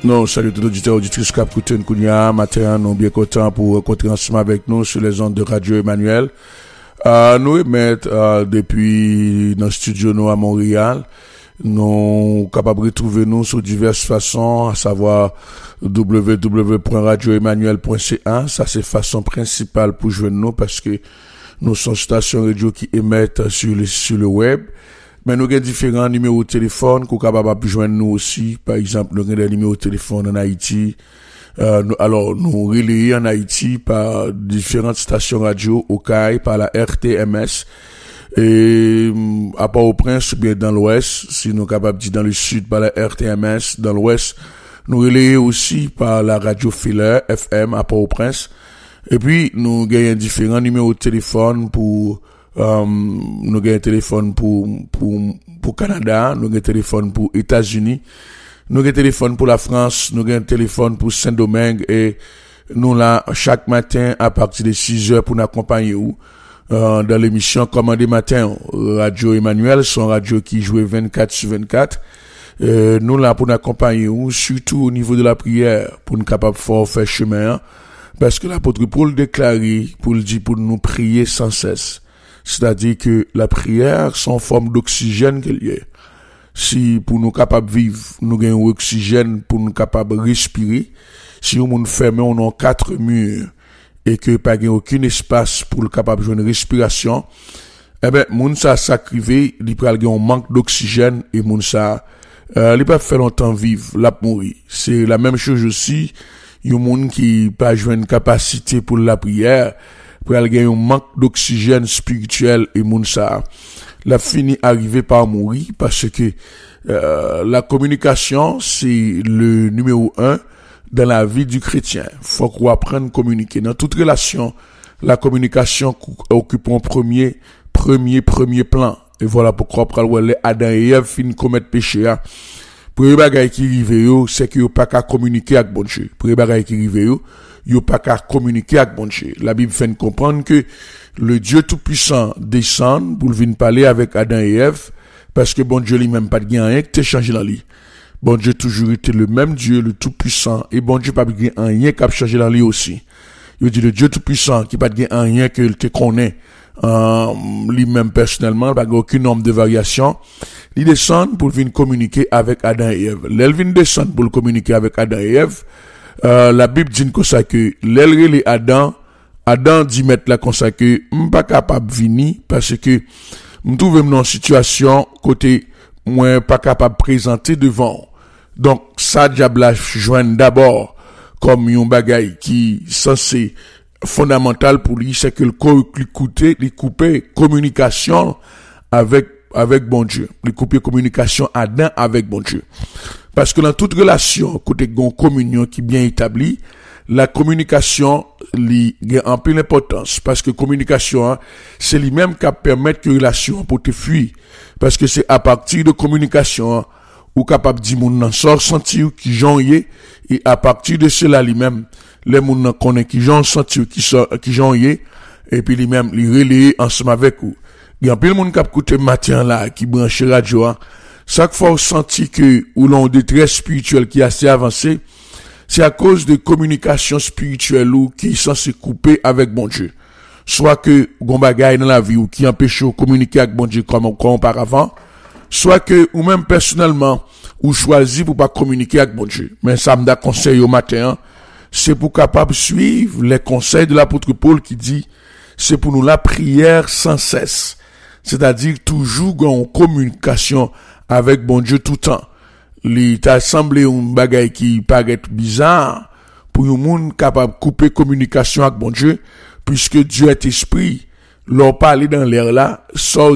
Non, salut tout auditeur, auditrice Cap Kouten Kounia. Matin, nous bien contents pour rencontrer ensemble avec nous sur les ondes de Radio Emmanuel. Nous émettons depuis nos studios nous à Montréal. Nous capables de retrouver nous sur diverses façons, à savoir www.radioemmanuel.ca. Ça c'est façon principale pour joindre nous parce que nous sommes stations radio qui émettent sur le web. Mais nous avons différents numéros de téléphone qu'on est capable de joindre nous aussi. Par exemple, nous avons des numéros de téléphone en Haïti. Nous relayons en Haïti par différentes stations radio au CAI, par la RTMS. Et à Port-au-Prince ou bien dans l'Ouest, si nous sommes capables de dire dans le Sud par la RTMS, dans l'Ouest, nous relayons aussi par la radio Filaire FM à Port-au-Prince. Et puis, nous avons différents numéros de téléphone pour nous avons un téléphone pour Canada, nous avons un téléphone pour États-Unis, nous avons un téléphone pour la France, nous avons un téléphone pour Saint-Domingue et nous là chaque matin à partir de 6 heures pour nous accompagner dans l'émission Commandé Matin Radio Emmanuel, son radio qui joue 24/24. Nous là pour nous accompagner surtout au niveau de la prière pour nous capable faire chemin parce que l'apôtre Paul déclarait pour nous prier sans cesse. C'est-à-dire que la prière, c'est une forme d'oxygène qu'il y a. Si pour nous capables de vivre, nous gagnons oxygène pour nous capables de respirer, si nous fermons, on a 4 murs et que pas aucun espace pour le capable de jouer une respiration, eh ben, moun sa sacrivé, il peut avoir un manque d'oxygène et moun sa, il peut faire longtemps vivre, la mourir. C'est la même chose aussi, il y a moun qui pas jouer une capacité pour la prière, pour aller gagner un manque d'oxygène spirituel et moun sa la fini arriver par mourir parce que la communication c'est le numéro 1 dans la vie du chrétien. Faut qu'on apprenne à communiquer dans toute relation. La communication occupe un premier plan. Et voilà pourquoi les Adam et Ève fin commettre péché. Premier bagay qui rive c'est que yo pas qu'à communiquer avec bon Dieu. Premier bagay qui rive yo pas qu'à communiquer avec bon Dieu. La Bible fait comprendre que le Dieu tout-puissant descend pour venir parler avec Adam et Ève parce que bon Dieu lui-même pas de rien qui changé dans lui. Bon Dieu toujours été le même Dieu, le tout-puissant et bon Dieu pas de rien qui a changé dans lui aussi. Il dit le Dieu tout-puissant qui pas de rien que te connaît lui-même personnellement, pas aucun nombre de variations. Il descend pour venir communiquer avec Adam et Ève. L'elle vient descendre pour communiquer avec Adam et Ève. La Bible dit comme ça que l'elle Adam dit mettre là comme ça que pas capable venir parce que me trouve dans une situation côté moi pas capable présenter devant. Donc ça diable joindre d'abord comme un bagage qui censé fondamental pour lui, c'est que le couper communication avec bon Dieu. Le couper communication Adam avec bon Dieu. Parce que dans toute relation, côté gon communion qui bien établie, la communication li a en pleine importance parce que communication c'est lui-même qui permet que relation pour te fuir parce que c'est à partir de communication ou capable dire moun nan sort sentir qui jonye et à partir de cela lui-même les moun nan connaît qui jon sentir qui jonye et puis lui-même li relayer ensemble avec vous. Il y a plein de monde qui écoute matin là qui branche radio chaque fois on sentit que ou l'on détresse spirituelle qui est assez avancée, c'est à cause de communication spirituelle ou qui est censé couper avec bon Dieu. Soit que gon bagay dans la vie ou qui empêche de communiquer avec bon Dieu comme auparavant, soit que ou même personnellement ou choisi pour pas communiquer avec bon Dieu. Mais ça me da conseil au matin, c'est pour capable suivre les conseils de l'apôtre Paul qui dit c'est pour nous la prière sans cesse. C'est-à-dire toujours en communication avec bon Dieu tout le temps. Il t'a semblé un bagay qui paraît bizarre pour un monde capable de couper communication avec bon Dieu puisque Dieu est esprit. L'on parle dans l'air là,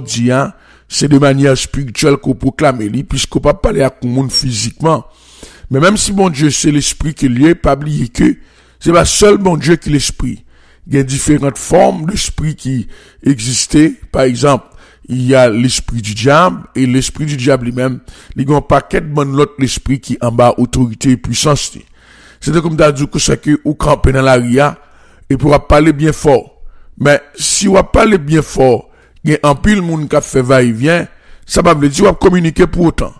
c'est de manière spirituelle qu'on proclame lui puisqu'on peut pas parler avec un monde physiquement. Mais même si bon Dieu c'est l'esprit qu'il y a, pas oublier que c'est pas seul bon Dieu qui est l'esprit. Il y a différentes formes d'esprit qui existaient. Par exemple, il y a l'esprit du diable et l'esprit du diable lui-même. Il y a un paquet de l'autre l'esprit qui en bas autorité et puissance. C'est comme t'as dit que c'est que ou camper dans la ria et pour parler bien fort. Mais si on parle bien fort, il y a un pile monde qui fait va-et-vient, ça va veut dire qu'on communiquer pour autant.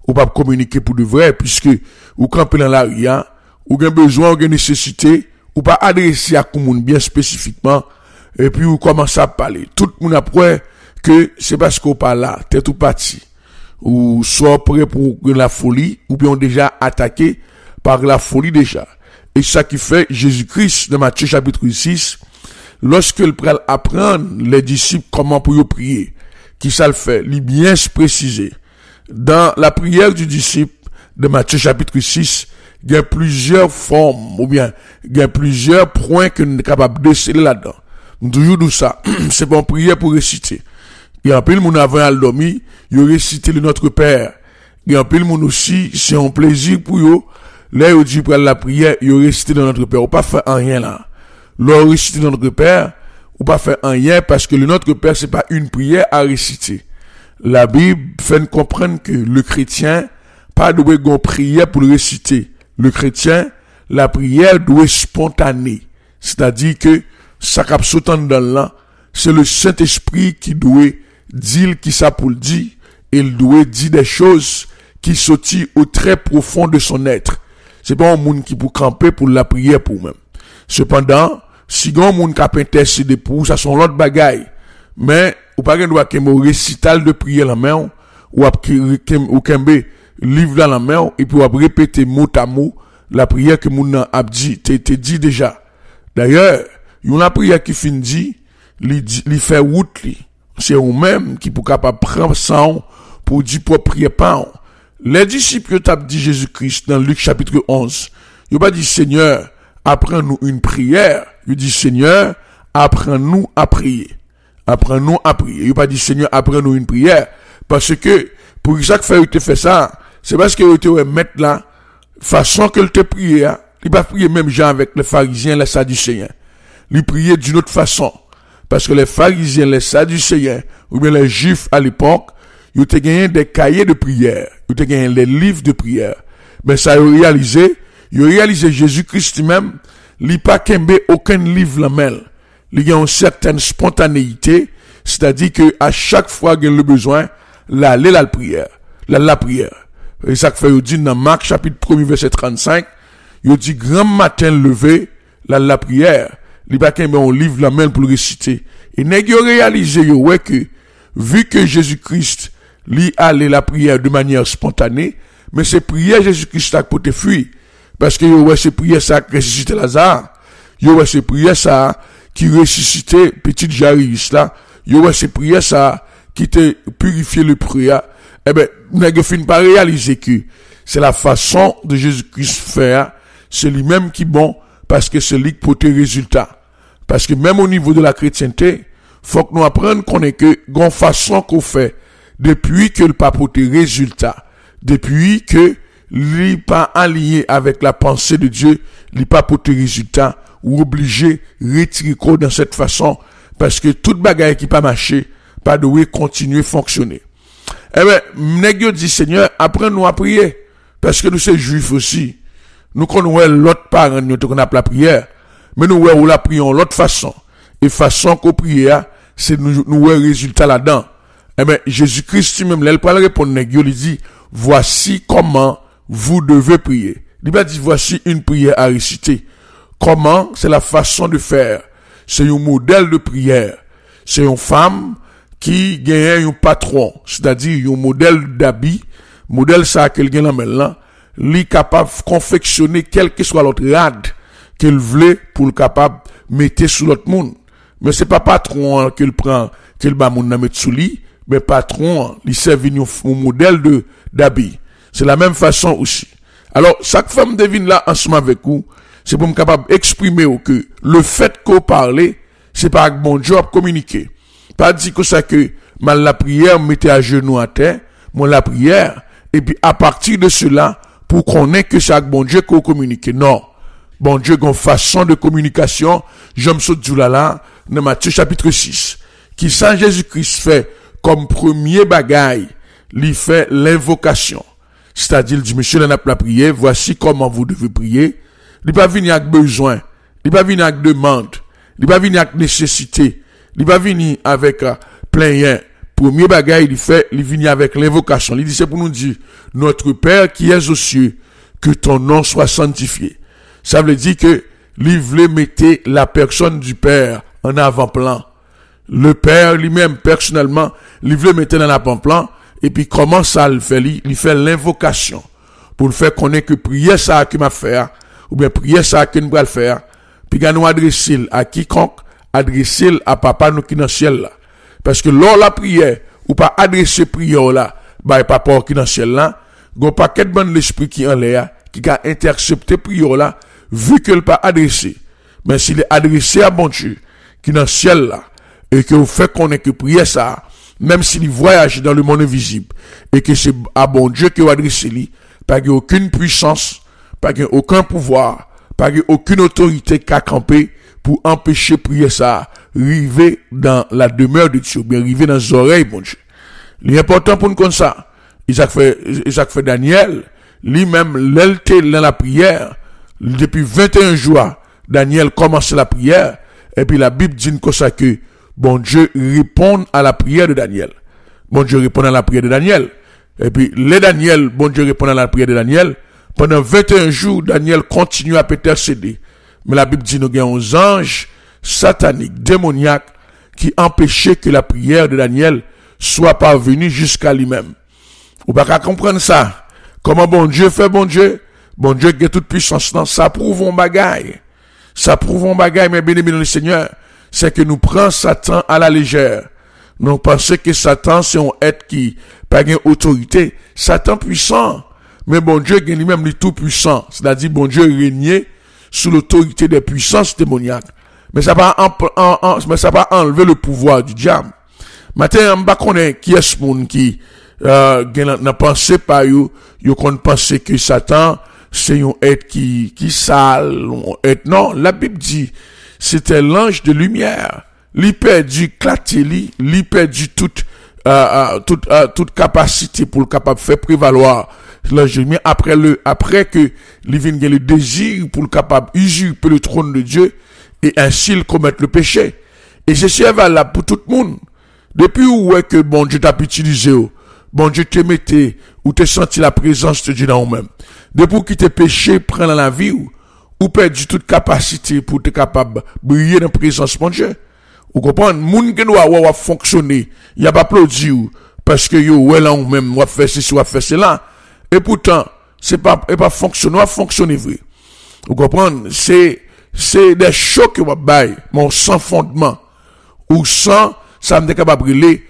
ou pas communiquer pour de vrai, puisque ou camper dans la rue, ou avez besoin, ou avez nécessité, ou pas adresser à monde bien spécifiquement, et puis ou commence à parler. Tout le monde apprend que c'est parce qu'on parle là, t'es tout parti. Ou soit prêt pour la folie, ou bien déjà attaqué par la folie déjà. Et ça qui fait Jésus-Christ dans Matthieu chapitre 6, lorsque il prend apprendre les disciples comment pour prier, qui ça le fait, il bien se préciser. Dans la prière du disciple de Matthieu chapitre 6, il y a plusieurs formes, ou bien il y a plusieurs points que nous sommes capables de sceller là-dedans. Nous toujours dit ça, c'est bon prière pour réciter. Il y a un peu de monde avant à dormir, il réciter le Notre Père. Il y a un peu de monde aussi, c'est un plaisir pour eux. Là, il dit pour la prière, il réciter dans Notre Père. Ou pas faire rien là. Là, réciter dans Notre Père, ou pas faire rien parce que le Notre Père, c'est pas une prière à réciter. La Bible fait nous comprendre que le chrétien, pas de prière pour le réciter. Le chrétien, la prière doit être spontanée. C'est-à-dire que, ça cap sautant dans là, c'est le Saint-Esprit qui doit dire qui ça pour le dire, et il doit dire des choses qui sortent au très profond de son être. C'est pas un monde qui peut camper pour la prière pour même. Cependant, si un monde qui a intercédé pour ça sont l'autre bagaille. Mais, ou pas doit qu'il y ait un récital de prière la main, ou kembe livre dans la main, et puis répéter mot à mot la prière que moun a dit, t'es dit déjà. D'ailleurs, il y a une prière qui finit dit, li fait route li. C'est eux-mêmes qui pour capable prendre ça pour dire pour prier pas. Les disciples t'ont dit Jésus-Christ dans Luc chapitre 11. Ils pas dit Seigneur, apprends-nous une prière. Ils dit Seigneur, apprends-nous à prier. Apprends-nous à prier. Ils pas dit Seigneur, apprends-nous une prière parce que pour ça que te fait ça, c'est parce que te mettre là façon que te prier, il pas prier même gens avec les pharisiens, les sadducéens. Il priait d'une autre façon. Parce que les pharisiens, les sadducéens, ou bien les juifs à l'époque, ils ont gagné des cahiers de prière. Ils ont gagné des livres de prière. Mais ça, ils ont réalisé Jésus-Christ même, il n'a pas kembe aucun livre la main. Il y a une certaine spontanéité, c'est-à-dire que à chaque fois qu'il y a le besoin, l'aller la prière. La prière. Et ça que fait, il dit dans Marc chapitre 1 verset 35, il dit grand matin levé, la prière. Il pas qu'un on livre la main pour le réciter. Et nèg yo réalisé yo ouais que vu que Jésus-Christ lui allait la prière de manière spontanée, mais c'est prière Jésus-Christ a pour te fuir parce que yo ouais c'est prière ça qui ressuscité Lazare. Yo ouais c'est prière ça qui ressuscité petite Jairus là. Yo ouais c'est prière ça qui te purifié le prière. Eh ben nèg fin pas réaliser que c'est la façon de Jésus-Christ faire, c'est lui-même qui bon parce que c'est lui qui porte résultat. Parce que même au niveau de la chrétienté, faut que nous apprenions qu'on est que, gon façon qu'on fait, depuis que le pas porté résultat, depuis que l'il pas allié avec la pensée de Dieu, l'il pas porté résultat, ou obligé retirer dans cette façon, parce que toute bagaille qui pas marché, pas doit continuer à fonctionner. Eh ben, nèg yo dit Seigneur, apprends-nous à prier, parce que nous sommes juifs aussi. Nous connaissons l'autre parent, nous qu'on a la prière. Mais nous, on la prions l'autre façon. Et façon qu'on prie, c'est nous, résultat là-dedans. Eh ben, Jésus-Christ, même, là, il parle répondre, il dit, voici comment vous devez prier. Il va dire, voici une prière à réciter. Comment? C'est la façon de faire. C'est un modèle de prière. C'est une femme qui gagne un patron. C'est-à-dire, un modèle d'habit. Modèle ça, quelqu'un là, maintenant, lui capable de confectionner quel que soit l'autre rad qu'il voulait pour le capable mettre sur l'autre monde. Mais c'est pas patron qu'il prend, qu'il va moun mettre sous lui, mais patron, il sert un modèle d'habit. C'est la même façon aussi. Alors, chaque femme devine là, ensemble avec vous, c'est pour me capable d'exprimer que le fait qu'on parle, c'est pas avec bon Dieu à communiquer. Pas dire que ça que, mal la prière, mettez à genoux à terre, moi la prière, et puis à partir de cela, pour qu'on ait que chaque bon Dieu qu'on communique. Non. Bon Dieu, une façon de communication, j'aime ce là, dans Matthieu chapitre 6, qui Saint Jésus-Christ fait comme premier bagaille, il fait l'invocation. C'est-à-dire, il dit, monsieur, n'a pas prié, voici comment vous devez prier. Il pas venir avec besoin, il pas venir avec demande, il pas venir avec nécessité, il pas venir avec plaint, premier bagage, il vient avec l'invocation. Il dit, c'est pour nous dire, notre Père qui es aux cieux, que ton nom soit sanctifié. Ça veut dire que, il voulait mettre la personne du Père en avant-plan. Le Père lui-même, personnellement, il voulait mettre en avant-plan, et puis comment ça le fait? Il fait l'invocation, pour le faire connaître que prière ça que m'a faire, ou bien prière ça que nous va le faire, puis nous adresser à quiconque, adresser à papa nous qui dans le ciel là. Parce que lors la prière, ou pas adresser prière là, bah papa qui dans le ciel là, gon paquet de bon l'esprit qui en l'air, qui a intercepté prière là, vu que le pas adressé. Mais s'il est adressé à bon Dieu, qui dans le ciel là, et que vous faites connaître que prière ça, même s'il voyage dans le monde invisible, et que c'est à bon Dieu que vous adressez lui, pas aucune puissance, pas aucun pouvoir, pas aucune autorité qui a campé pour empêcher prier ça, arriver dans la demeure de Dieu, bien arriver dans les oreilles, bon Dieu. L'important pour nous comme ça, Isaac fait Daniel, lui-même, l'élté dans la prière, depuis 21 jours, Daniel commence la prière, et puis la Bible dit comme ça que, bon Dieu répond à la prière de Daniel. Bon Dieu répond à la prière de Daniel. Et puis, les Daniel, bon Dieu répond à la prière de Daniel. Pendant 21 jours, Daniel continue à intercéder. Mais la Bible dit, nous avons des anges sataniques, démoniaques, qui empêchaient que la prière de Daniel soit parvenue jusqu'à lui-même. Vous ne pouvez pas comprendre ça. Comment bon Dieu fait bon Dieu? Bon Dieu qui a toute puissance, non, ça prouve un bagaille. Ça prouve un bagaille, mais bien aimé dans le Seigneur, c'est que nous prenons Satan à la légère. Nous pensons que Satan, c'est un être qui n'a pas autorité. Satan puissant. Mais bon Dieu, il est lui-même tout puissant. C'est-à-dire, bon Dieu régné sous l'autorité des puissances démoniaques. Mais ça va enlever le pouvoir du diable. Maintenant, on va connaître qui est ce monde qui, n'a pensé pas yo qu'on pense que Satan, c'est un être qui sale, un être, non, la Bible dit, c'était l'ange de lumière. Lui perdu claté, lui perdu toute capacité pour le capable faire prévaloir l'ange de lumière après que lui vienne le désir pour le capable usurper le trône de Dieu et ainsi il commettre le péché. Et ceci est valable pour tout le monde. Depuis où est que bon Dieu t'a utilisé, bon Dieu te mettait ou te senti la présence de Dieu dans vous-même. Depuis qu'il te péché prend dans la vie ou perdu toute capacité pour être capable de briller dans la présence de mon Dieu. Vous comprenez? Moun qui doit fonctionner, il n'y a pas applaudi parce que yo, ouais là, ou même, ou fait ceci, ou fait cela. Et pourtant, c'est pas fonctionner vrai. Vous comprenez? C'est des chocs que vous bail, mon sans fondement, ou sans, ça me capable de brûler,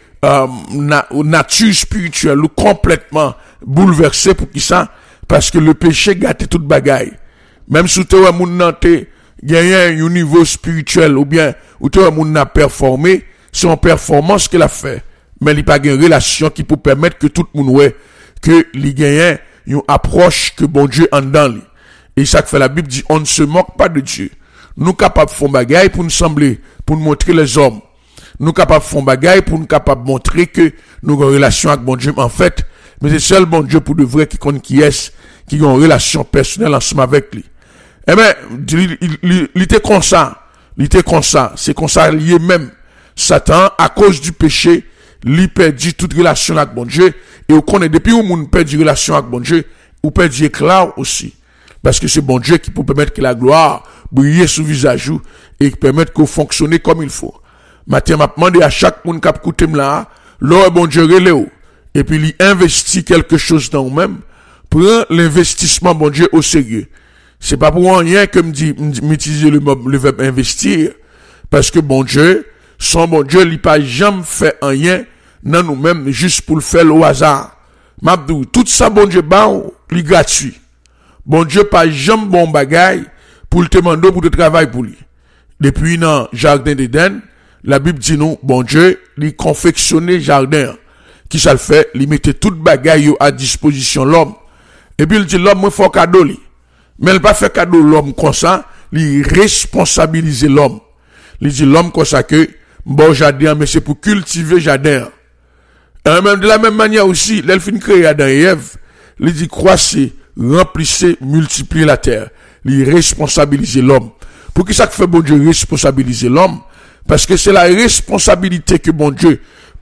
nature spirituelle, ou complètement bouleversé pour qui ça? Parce que le péché gâte toute bagaille. Même si tu as moun nanté, gagné un niveau spirituel, ou bien, ou tu as moun n'a performé, c'est en performance qu'il a fait. Mais il n'y a pas une relation qui peut permettre que tout le monde ouais, que il gagne une approche que bon Dieu en dans lui. Et ça que fait la Bible dit, on ne se moque pas de Dieu. Nous capables de faire bagaille pour nous sembler, pour nous montrer les hommes. Nous capables de faire bagaille pour nous capables de montrer que nous avons une relation avec bon Dieu. En fait, mais c'est seul bon Dieu pour de vrai qui connaît qui est, qui a une relation personnelle ensemble avec lui. Eh ben, il était comme ça. Il était comme ça. C'est comme ça lié même. Satan, à cause du péché, il perdit toute relation avec bon Dieu. Et on connaît, depuis où on perd une relation avec bon Dieu, on perd du éclat aussi. Parce que c'est bon Dieu qui peut permettre que la gloire brille sur le visage et qui permettre qu'on fonctionne comme il faut. Maintenant, m'a demandé à chaque monde qui a écouté là, l'or bon Dieu relève. Et puis, il investit quelque chose dans vous-même. Prends l'investissement bon Dieu au sérieux. C'est pas pour rien que m'utiliser le verbe investir. Parce que bon Dieu, son bon Dieu, il n'a pas jamais fait rien dans nous-mêmes juste pour le faire au hasard. M'abdou, tout ça bon Dieu, il est gratuit. Bon Dieu, pas jamais bon bagaille pour le demander pour le travail pour lui. Depuis dans Jardin d'Éden, la Bible dit nous, bon Dieu, il confectionnait jardin. Qui ça le fait? Il mettait toute bagaille à disposition l'homme. Et puis il dit l'homme, il faut cadeau lui. Mais il pas fait cadeau l'homme comme ça, il responsabilise l'homme. Il dit l'homme comme ça que, bon jardin, mais c'est pour cultiver jardin. Et même de la même manière aussi, l'elfine créé Adam et Ève, il dit croissez, remplissez, multipliez la terre. Il responsabilise l'homme. Pour qui ça fait bon Dieu responsabiliser l'homme? Parce que c'est la responsabilité que bon Dieu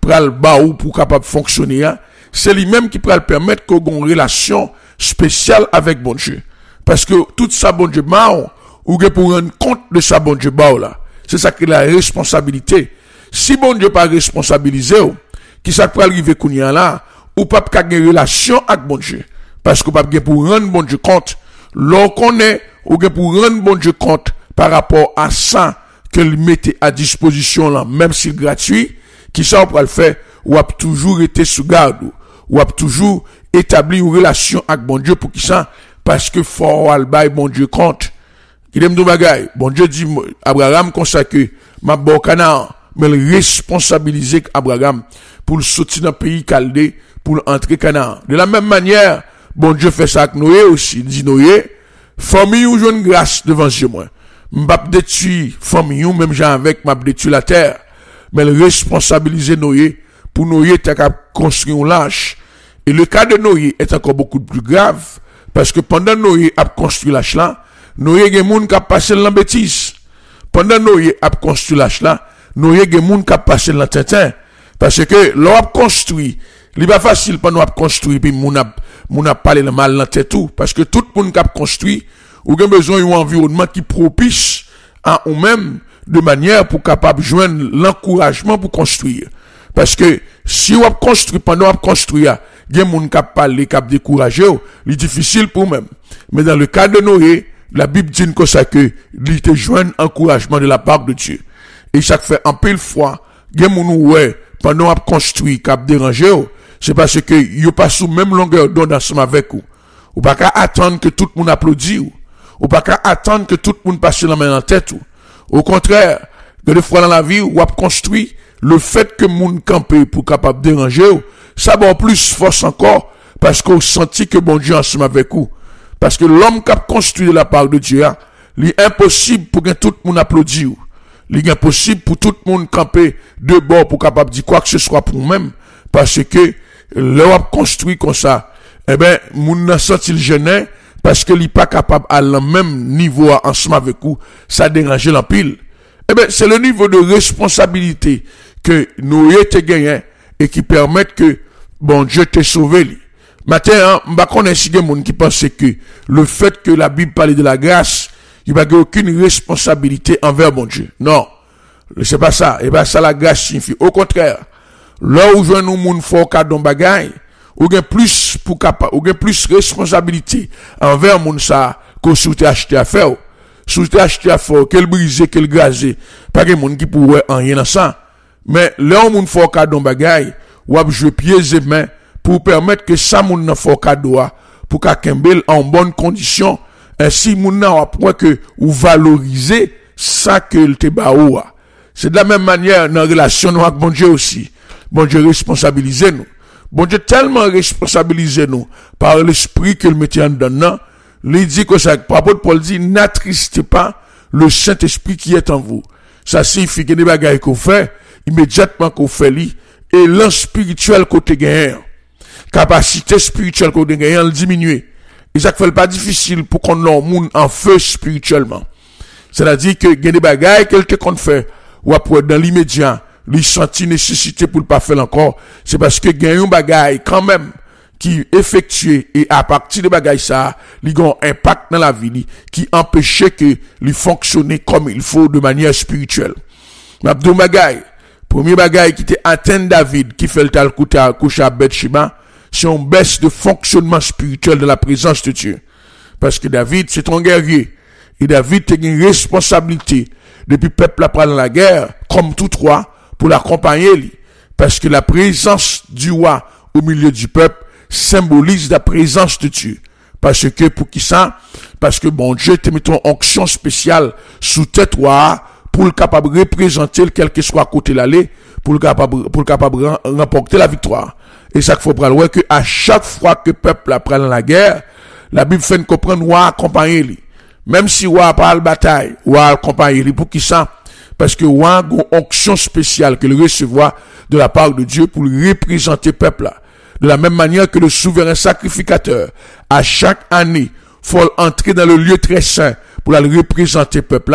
pral ba ou pour capable fonctionner, c'est lui-même qui pral permettre qu'on ait une relation spéciale avec bon Dieu. Parce que tout ça bon Dieu ba ou pour rendre compte de ça bon Dieu ba là. C'est ça qui est la responsabilité. Si bon Dieu pas responsabilisé, qui ça pral arriver kounya là, ou pas gagner relation avec bon Dieu. Parce que pas pour rendre bon Dieu compte, l'on connaît ou pour rendre bon Dieu compte par rapport à ça que le mettez à disposition là, même si gratuit, qui ça on peut le faire, ou a toujours été sous garde, ou a toujours établi une relation avec bon Dieu pour qui ça, parce que faut al bay bon Dieu compte. Il aime de bagay, bon Dieu dit, Abraham consacre, ma bon canard, mais le responsabiliser Abraham pour le sortir dans le pays Chaldée, pour entrer Canaan. De la même manière, bon Dieu fait ça avec Noé aussi. Il dit Noé, famille ou jeune grâce devant Dieu moi. M'bap détruire famille ou même gens avec m'a détruire la terre. Mais le responsabiliser Noé pour Noé t'as qu'à construire un lâche. Et le cas de Noé est encore beaucoup plus grave parce que pendant Noé a construit lâche là, Noé gen moun qui a passé dans bêtise. Pendant Noé a construit lâche là, Noé gen moun qui a passé dans tintin parce que l'on a construit. Il pas facile pour nous à construire puis moun a parlé le mal dans tête tout parce que tout monde qui a construit ou a besoin d'un environnement qui propice à ou même de manière pour capable joindre l'encouragement pour construire parce que si on a construit pendant on a construit il y a moun qui a parlé qui a découragé c'est difficile pour même mais dans le cas de Noé la Bible dit que ça que il te joindre encouragement de la part de Dieu et chaque fait en pile fois il y a moun ouais pendant on a construit qui a dérangé c'est parce que yo pas sous même longueur d'onde ensemble avec vous. Ou pas qu'à attendre que tout le monde applaudisse ou pas qu'à attendre que tout le monde passe la main en tête ou. Au contraire, que des fois dans la vie ou a construit le fait que moun camper pour capable déranger ou, ça va plus force encore parce qu'on sentit que bon Dieu ensemble avec vous. Parce que l'homme qui a construit de la part de Dieu, il est impossible pour que tout le monde applaudisse ou. Il est impossible pour tout le monde camper de bord pour capable dire quoi que ce soit pour même parce que l'on a construit comme ça, eh ben, moun n'a senti le gêné, parce que n'est pas capable à le même niveau ensemble avec vous, ça dérange l'empile. Eh ben, c'est le niveau de responsabilité que nous avons gagné et qui permet que, bon Dieu te sauvé. Maintenant, m'ba connaît si des gens qui pensent que le fait que la Bible parle de la grâce, il n'y a aucune responsabilité envers bon Dieu. Non. C'est pas ça. Et ben, ça la grâce signifie. Au contraire. Là où je nous moun fò cadeau bagay, ou gen plus pour capable, ou gen plus responsabilité envers moun ça que sou te acheté à faire. Sou te acheté à faire, quel brisé, quel gazé, pas gen moun qui pourrait en rien dans ça. Mais là où moun fò cadeau bagay, ou ap jouer pieds et mains pour permettre que ça moun nan fò cadeau pour qu'a kembel en bonne condition, ainsi moun nan après que ou valoriser ça que te ba ou. C'est de la même manière dans relation avec bon Dieu aussi. Bon Dieu responsabilisez nous. Bon Dieu tellement responsabilisez nous par l'esprit que le mettait en dedans. Il dit que ça, l'apôtre Paul dit, n'attristez pas le Saint-Esprit qui est en vous. Ça signifie que des bagailles qu'on fait, immédiatement qu'on fait li, et l'an spirituel côté gagnant, capacité spirituelle côté gagnant, le diminue. Et ça fait pas difficile pour qu'on ait monde en feu spirituellement. C'est-à-dire que des bagailles qu'elle te qu'on fait, ou après dans l'immédiat, lui senti nécessité pour le pas faire encore, c'est parce que gagne un bagaille quand même qui effectué et à partir de bagaille ça, il a un impact dans la vie qui empêchait que lui fonctionner comme il faut de manière spirituelle. M'abdou bagaille, premier bagaille qui était atteint David qui fait le tal coucher à Bathsheba, c'est une baisse de fonctionnement spirituel de la présence de Dieu. Parce que David c'est un guerrier et David a une responsabilité depuis peuple a pris dans la guerre comme tout roi pour l'accompagner, parce que la présence du roi au milieu du peuple symbolise la présence de Dieu. Parce que, pour qui ça? Parce que bon Dieu te met une onction spéciale sous tête roi pour le capable représenter quel que soit côté l'aller, pour le capable remporter la victoire. Et ça qu'il faut prendre, que à chaque fois que le peuple apprend la guerre, la Bible fait comprendre roi accompagner lui. Même si roi pas la bataille, roi accompagner lui, pour qui ça? Parce que roi a une onction spéciale que le recevoir de la part de Dieu pour représenter le peuple là. De la même manière que le souverain sacrificateur, à chaque année, faut entrer dans le lieu très saint pour la représenter le peuple là.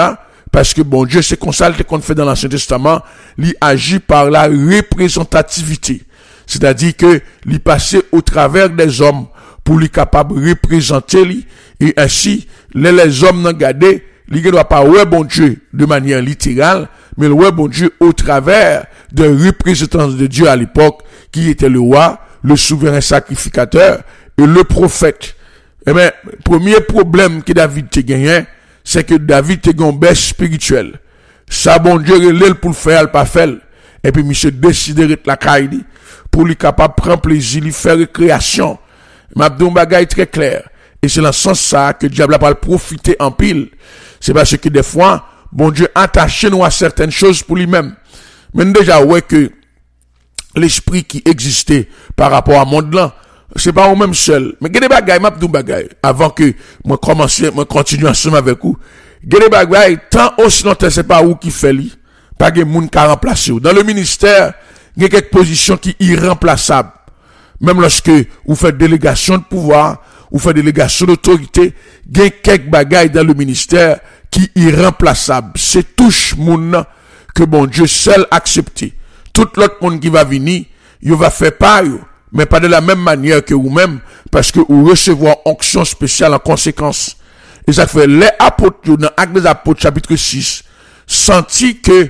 Parce que bon Dieu, c'est comme ça qu'on fait dans l'Ancien Testament, il agit par la représentativité. C'est-à-dire que il passait au travers des hommes pour lui capable de représenter lui, et ainsi, les hommes n'ont gardé, il ne doit pas ouais bon Dieu de manière littérale, mais le ouais bon Dieu au travers de représentants de Dieu à l'époque, qui était le roi, le souverain sacrificateur et le prophète. Eh bien, premier problème que David te gagné, c'est que David te gagné baisse spirituelle. Ça, bon Dieu, relève pour le faire, le pas faire. Et puis, monsieur décide de la caille, pour lui capable de prendre plaisir, lui faire récréation. M'abdou bagay très clair. Et c'est dans ce sens ça que le diable a pas profiter en pile. C'est parce que des fois, bon Dieu attache nous à certaines choses pour lui-même. Mais déjà, ouais que l'esprit qui existait par rapport à monde là, c'est pas au même seul. Mais gade bagay, m'abdou bagay, avant que moi continue ensemble avec vous. Gade bagay, tant aussi longtemps c'est pas où qui fait li, pas de moun qui remplacer. Dans le ministère, il y a quelques positions qui irremplaçables. Même lorsque vous faites délégation de pouvoir, vous faites délégation d'autorité, il y a quelques bagailles dans le ministère qui irremplaçables. C'est touche moun que bon Dieu seul accepté. Tout l'autre monde qui va venir, il va faire pareil, mais pas de la même manière que vous-même, parce que vous recevez onction spéciale en conséquence. Et ça fait les apôtres, dans Actes des Apôtres, chapitre 6, senti que,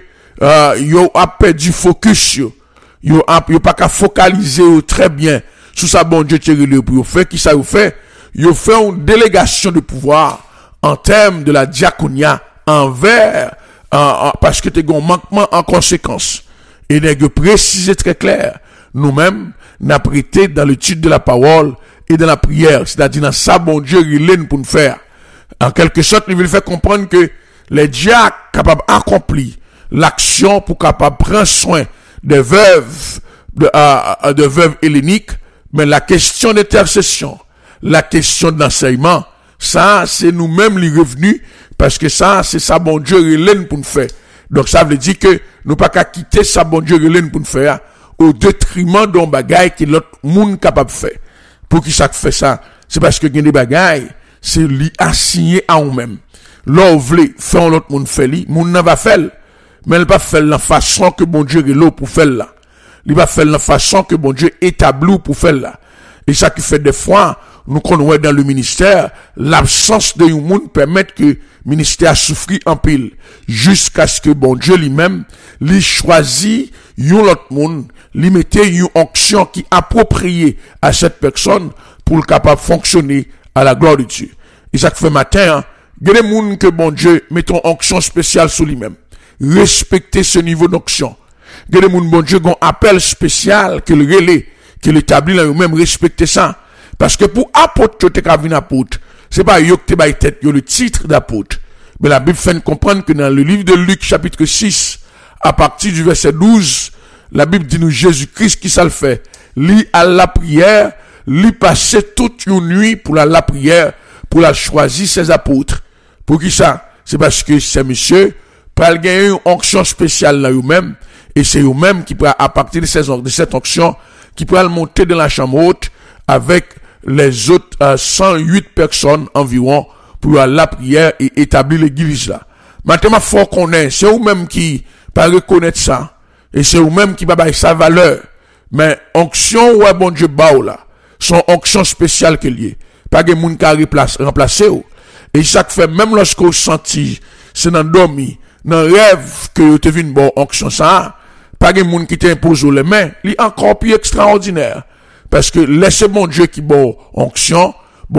yo a perdu focus, yo pas qu'à focaliser très bien sur ça bon Dieu te relève pour faire qui ça vous fait yo fait une délégation de pouvoir en termes de la diaconia envers parce que tu as un manquement en conséquence et de préciser très clair nous-mêmes n'a prêté dans l'étude de la parole et dans la prière, c'est-à-dire dans ça bon Dieu relève pour nous faire en quelque sorte il veut faire comprendre que les diacres capables d'accomplir l'action pour capable prendre soin des veuves, de veuves helléniques, mais la question d'intercession, la question d'enseignement, ça, c'est nous-mêmes les revenus, parce que ça, c'est ça, bon Dieu, relève pour nous faire. Donc, ça veut dire que nous pas qu'à quitter ça, bon Dieu, relève pour nous faire, au détriment d'un bagaille que l'autre monde capable de faire. Pour qui ça fait ça? C'est parce que des bagailles, c'est li assigné à nous-mêmes. Là, vous voulez faire l'autre monde fait li, monde n'a pas fait. Mais il va faire la façon que bon Dieu est là pour faire là. Il va faire la façon que bon Dieu établit pour faire là. Et ça qui fait des fois, nous connaissons dans le ministère, l'absence de monde permet que le ministère souffre en pile. Jusqu'à ce que bon Dieu lui-même, lui choisit yon l'autre monde, lui mette une onction qui est appropriée à cette personne pour le capable de fonctionner à la gloire de Dieu. Et ça qui fait matin, il y a des gens que bon Dieu met une onction spéciale sur lui-même. Respecter ce niveau d'onction. Il y a des gens, bon Dieu, qui ont un appel spécial que le relais, que l'établit là, même respecter ça. Parce que pour apôtre, tu es apôtre. C'est pas yo que tu tête, yo le titre d'apôtre. Mais la Bible fait comprendre que dans le livre de Luc, chapitre 6, à partir du verset 12, la Bible dit nous Jésus-Christ qui ça le fait. Lui à la prière, lui passer toute une nuit pour la prière, pour la choisir ses apôtres. Pour qui ça? C'est parce que c'est monsieur, pas gagner une onction spéciale là eux-mêmes, et c'est eux-mêmes qui pourra, à partir de cette onction, qui pourra monter dans la chambre haute avec les autres 108 personnes environ pour la prière et établir l'église là. Maintenant, faut qu'on ait, c'est eux-mêmes qui pas reconnaître ça, et c'est eux-mêmes qui va bailler sa valeur. Mais onction, ouais, bon Dieu, bao là, son onction spéciale qu'il y a. Pas de moun qui remplacer ou. Et ça fait, même lorsqu'on senti, c'est dans dormi, dans rêve que vous te vu une bonne onction ça, pas de moun qui t'impose les mains, il est encore plus extraordinaire. Parce que laissez bon Dieu qui bon onction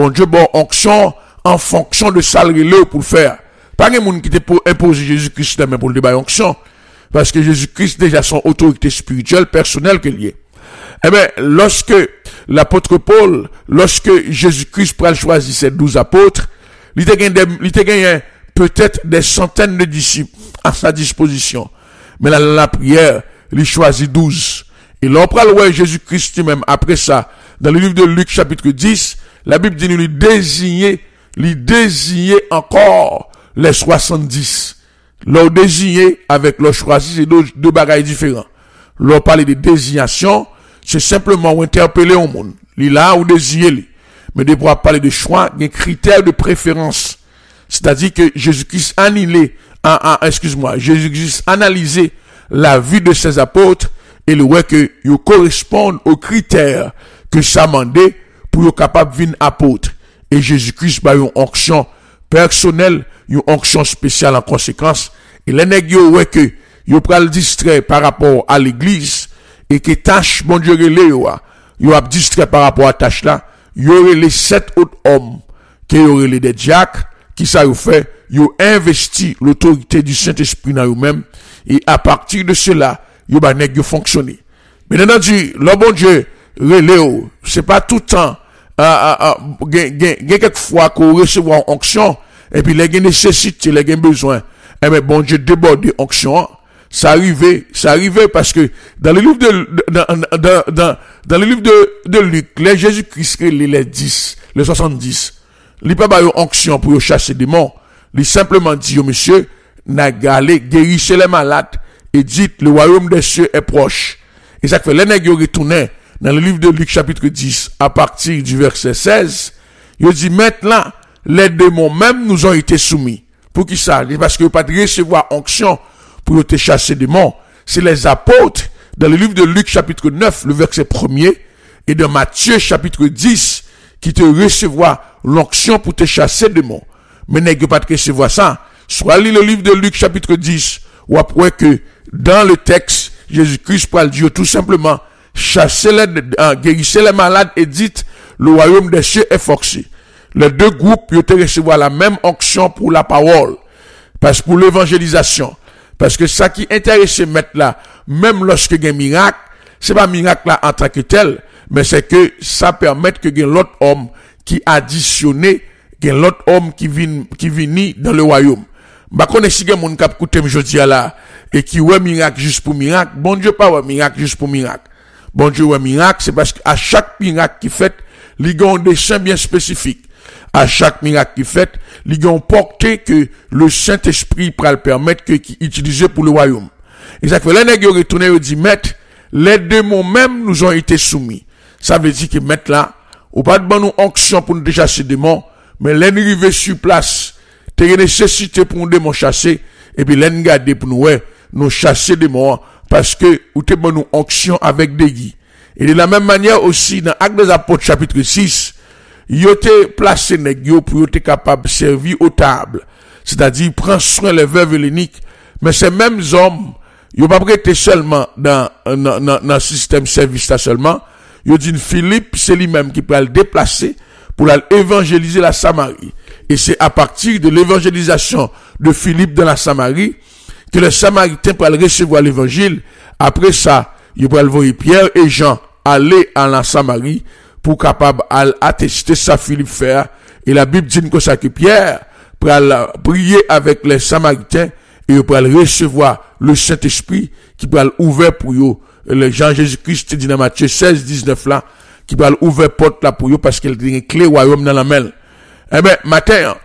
en fonction de ça le pour le faire. Pas de moun qui t'impose Jésus-Christ les mains pour le débat onction. Parce que Jésus-Christ déjà son autorité spirituelle, personnelle qu'il y est. Eh bien, lorsque l'apôtre Paul, lorsque Jésus-Christ pral choisir ses 12 apôtres, il était gagné peut-être des centaines de disciples à sa disposition. Mais la prière, il choisit 12. Et là, on pral ouais Jésus-Christ lui-même après ça, dans le livre de Luc chapitre 10, la Bible dit nous lui désigner encore les 70. L'on désigné avec l'on choisi, c'est deux bagailles différents. L'on parle de désignation, c'est simplement interpeller au monde. Là ou désigner. Mais de pouvoir parler de choix, des critères de préférence. C'est-à-dire que Jésus-Christ annulé Jésus-Christ analysé la vie de ses apôtres et le voit que ils correspondent aux critères que ça mandait pour être capable de venir apôtre. Et Jésus-Christ a une onction personnelle, une onction spéciale en conséquence. Et les nègres voient que ils pral distrait par rapport à l'église et que tâche bon Dieu relé yo a distrait par rapport à tâche là, y aurait les 7 autres hommes qui auraient les des diacres qui ça yo fait, yo investi l'autorité du Saint-Esprit dans eux-mêmes et à partir de cela, yo ba nèg yo fonctionner. Mais entendu, le bon Dieu relé c'est pas tout le temps quelques fois qu'on recevoir onction et puis les nécessité, les besoin. Eh ben bon Dieu déborde de onction. Ça arrivait parce que dans le livre dans le livre de Luc, les Jésus-Christ les 10, les 70, il pas une onction pour chasser des démons. Il simplement dit au monsieur, n'a galé, guérissez les malades et dites le royaume des cieux est proche. Et ça fait les nègres retourner dans le livre de Luc chapitre 10 à partir du verset 16, il dit maintenant les démons même nous ont été soumis. Pour qui ça? Parce que pas de recevoir onction pour te chasser des démons. C'est les apôtres, dans le livre de Luc chapitre 9, le verset 1er, et de Matthieu chapitre 10, qui te recevoir l'onction pour te chasser des démons. Mais n'est pas de recevoir ça. Soit lis le livre de Luc chapitre 10, ou après que, dans le texte, Jésus-Christ parle Dieu tout simplement, guérissez les malades et dites, le royaume des cieux est forcé. Les deux groupes, ils te recevoir la même onction pour la parole. Parce que pour l'évangélisation. Parce que ça qui intéresse mettre là, même lorsque il y a un miracle, c'est pas un miracle là en tant que tel, mais c'est que ça permet que il y ait l'autre homme qui additionné, qu'il y ait l'autre homme qui vient dans le royaume. Bah, qu'on est si quelqu'un qui a écouté aujourd'hui là, et qui ouais miracle juste pour miracle, bon Dieu pas ouais miracle juste pour miracle. Bon Dieu ouais miracle, c'est parce qu'à chaque miracle qui fait, il y a un dessein bien spécifique. À chaque miracle qui fait, ils ont porté que le Saint-Esprit pourra le permettre qu'il utilise pour le royaume. Et ça fait, les nègres retourné, ils dit, maître, les démons même nous ont été soumis. Ça veut dire que maître là, ou pas de bonne onction pour nous déjà ces démons, mais l'ennemi sur place, t'es nécessité pour nous démons chasser, et puis l'ennemi garder pour nous, nous chasser démons, parce que, ou t'es bonne onction avec des guides. Et de la même manière aussi, dans Actes des Apôtres chapitre 6, yo te placé nèg yo pour être capable de servir aux tables. C'est-à-dire, prend soin les veuves et l'unique. Mais ces mêmes hommes, yo pas prêté seulement dans le système service là seulement. Yo dit Philippe, c'est lui-même qui peut le déplacer pour évangéliser la Samarie. Et c'est à partir de l'évangélisation de Philippe dans la Samarie que les Samaritains pourront recevoir l'évangile. Après ça, ils pourront voir Pierre et Jean aller à la Samarie pour capable attester ça Philippe faire. Et la Bible dit que ça que Pierre pour prier avec les Samaritains et pour recevoir le Saint-Esprit qui peut ouvrir pour eux. Le Jean Jésus-Christ dit dans Matthieu 16, 19 là, qui peut ouvrir porte là pour eux parce qu'il a une clé royaume dans la main. Eh ben, matin,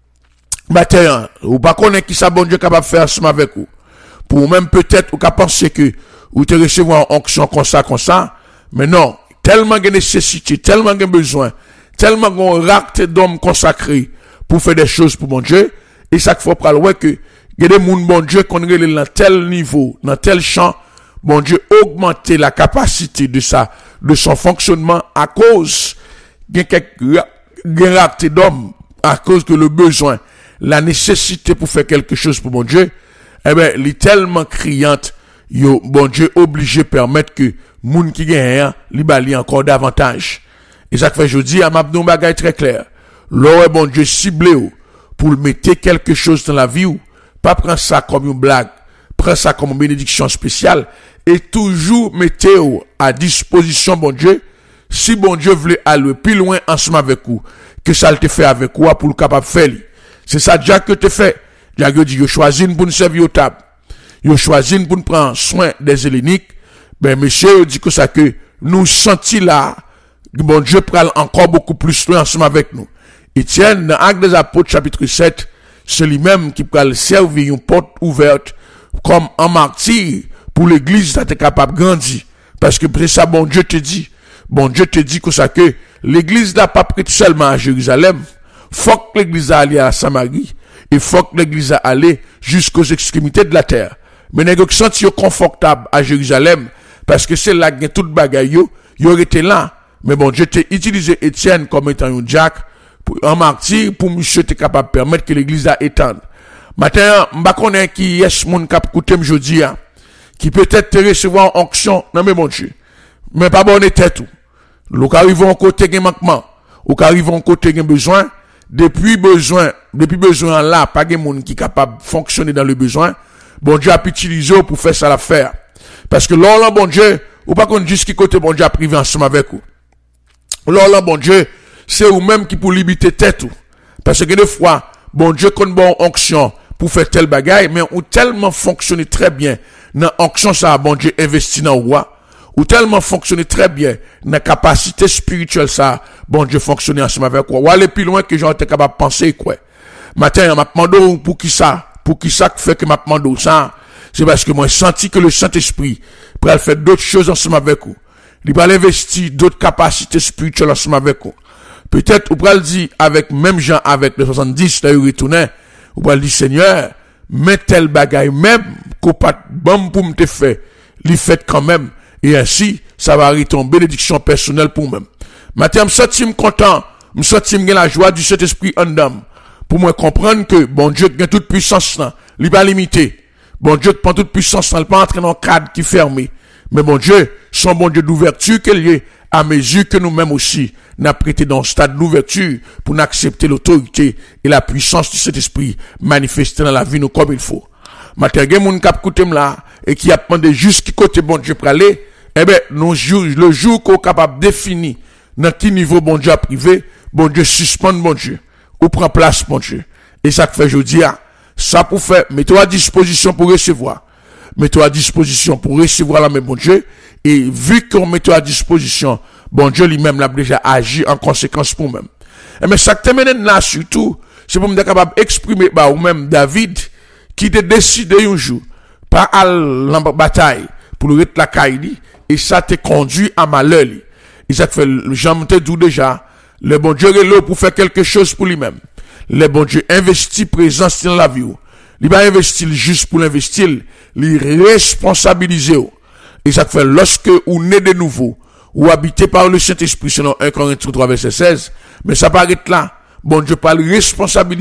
ou pas connaître qui ça bon Dieu capable de faire ensemble avec vous. Pour même peut-être, ou qu'à penser que, ou te recevoir en onction comme ça, mais non. Tellement de nécessité, tellement de besoin, tellement de rareté d'hommes consacrés pour faire des choses pour mon Dieu. Et ça qu'il faut prendre que, il y a des gens, bon Dieu, qu'on est dans tel niveau, dans tel champ, bon Dieu, augmenter la capacité de son fonctionnement à cause de rareté d'hommes, à cause que le besoin, la nécessité pour faire quelque chose pour mon Dieu, eh ben, il est tellement criante, bon Dieu, obligé de permettre que moun qui gagne, li bali encore davantage. Et ça fait, je dis à m'abdou bagay très clair. L'or bon Dieu ciblé ou, pour mettre quelque chose dans la vie ou, pas prendre ça comme une blague, prendre ça comme une bénédiction spéciale, et toujours mettez ou à disposition bon Dieu, si bon Dieu voulait aller plus loin ensemble avec vous, que ça le te fait avec vous pour le capable faire. C'est ça déjà que te fait. Déjà dit, yo choisi pour nous servir au table. Yo choisi pour nous prendre soin des Helléniques. Ben, monsieur, dit que ça que nous senti là, bon Dieu prend encore beaucoup plus loin ensemble avec nous. Étienne, dans Actes des Apôtres, chapitre 7, c'est lui-même qui peut servir une porte ouverte comme un martyr pour l'église d'être capable de grandir. Parce que c'est ça, bon Dieu te dit. Bon Dieu te dit que ça que l'église n'a pas prêté seulement à Jérusalem. Faut que l'église aille à Samarie. il faut que l'église a allé jusqu'aux extrémités de la terre. Mais nèg qui senti confortable à Jérusalem parce que c'est là que tout bagaille yo aurait été là. Mais bon Dieu t'a utilisé Étienne comme étant un Jack un martyr pour monsieur t'es capable de permettre que l'église a étendre. Matin, m'pa connaît qui yes moun k'ap koute m'jodi a qui peut-être te recevoir en onction non mais mon Dieu. Mais pas bonne tête tout. L'ou arrive en côté gen manquement, ou arrive en côté gen besoin, depuis besoin là, pas gen moun qui capable de fonctionner dans le besoin. Bon Dieu a utilisé pour faire ça l'affaire. Parce que là bon Dieu, ou pas qu'on juste qui côté bon Dieu a privé ensemble avec vous. Là bon Dieu, c'est ou même qui pour limiter tête ou. Parce que des fois, bon Dieu qu'on bon onction pour faire tel bagaille, mais ou tellement fonctionner très bien dans onction ça bon Dieu investi dans roi. Ou tellement fonctionner très bien dans la capacité spirituelle ça bon Dieu fonctionner ensemble avec quoi ou aller plus loin que j'en étais capable de penser quoi. Matin m'a demandé pour qui ça fait que m'a demandé ça c'est parce que moi senti que le Saint-Esprit pour faire d'autres choses ensemble avec vous. Il va investir d'autres capacités spirituelles ensemble avec vous. Peut-être ou pral dire avec même Jean avec les 70 là il retournait ou pral dire Seigneur mais tel bagaille même qu'on pas bon pour me te faire il fait quand même. Et ainsi, ça va arriver en bénédiction personnelle pour moi. Maintenant, je suis content, je suis la joie du Saint-Esprit en dame. Pour moi comprendre que, bon Dieu, qui a toute puissance là, il n'est pas limité. Bon Dieu, qui prend toute puissance là, il n'est pas entré dans un cadre qui est fermé. Mais bon Dieu, son bon Dieu d'ouverture qu'il y est, à mesure que nous-mêmes aussi, n'a prêté dans le stade d'ouverture pour n'accepter l'autorité et la puissance du Saint-Esprit manifestée dans la vie nous comme il faut. Maintenant, il y a des gens qui écoutent là, et qui a demandé juste qui côté bon Dieu pour aller, eh ben, le jour qu'on est capable de définir dans quel niveau bon Dieu a privé, bon Dieu suspend bon Dieu, ou prend place bon Dieu. Et ça que fait aujourd'hui, ça pour faire, mets-toi à disposition pour recevoir. Mets-toi à disposition pour recevoir la même bon Dieu, et vu qu'on met-toi à disposition, bon Dieu lui-même l'a déjà agi en conséquence pour même. Et mais ça que te mène là surtout, c'est pour me capable d'exprimer, ou même David, qui te décide un jour, pas à la bataille, pour le rete la caille, et ça te conduit à malheur. Et ça te fait, j'en te dis déjà, le bon Dieu est là pour faire quelque chose pour lui-même. Le bon Dieu investit présence dans la vie. Il va investir juste pour l'investir, il responsabiliser. Et ça te fait, lorsque vous naissez de nouveau, ou habité par le Saint-Esprit, selon 1 Corinthiens 3, verset 16, mais ça paraît là, bon Dieu parle responsabiliser.